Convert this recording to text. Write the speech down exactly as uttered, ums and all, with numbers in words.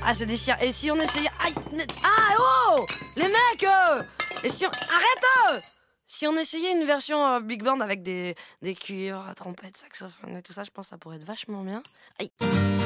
Ah, c'est déchirant. Et si on essayait... Aïe. Ah, oh. Les mecs euh... Et si on... Arrête euh Si on essayait une version euh, big band avec des, des cuivres, trompettes, saxophones et tout ça, je pense que ça pourrait être vachement bien. Aïe.